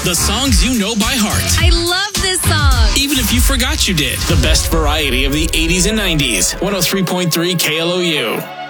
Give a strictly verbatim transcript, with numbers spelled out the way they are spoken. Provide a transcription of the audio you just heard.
The songs you know by heart. I love this song. Even if you forgot you did. The best variety of the eighties and nineties. one oh three point three K L O U.